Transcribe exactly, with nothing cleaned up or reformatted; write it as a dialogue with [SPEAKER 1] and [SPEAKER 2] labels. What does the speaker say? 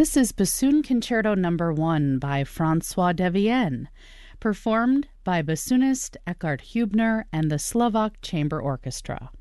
[SPEAKER 1] This is Bassoon Concerto Number One by Francois Devienne, performed by bassoonist Eckhard Hubner and the Slovak Chamber Orchestra.